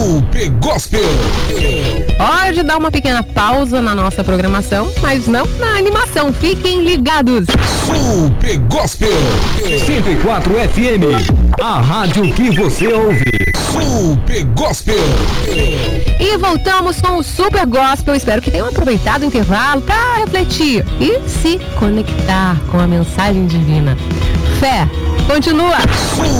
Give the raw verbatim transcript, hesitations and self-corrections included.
Super Gospel. Pode dar uma pequena pausa na nossa programação, mas não na animação. Fiquem ligados. Super Gospel. cento e quatro F M, a rádio que você ouve. Super Gospel. E voltamos com o Super Gospel. Espero que tenham aproveitado o intervalo para refletir e se conectar com a mensagem divina. Fé, continua.